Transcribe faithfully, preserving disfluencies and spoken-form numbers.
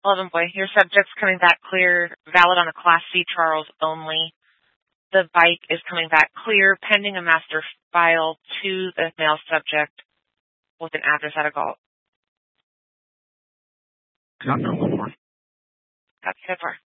eleven boy, your subject's coming back clear, valid on a Class C Charles only. The bike is coming back clear, pending a master file to the male subject with an address at a Galt. Got no more. That's so far.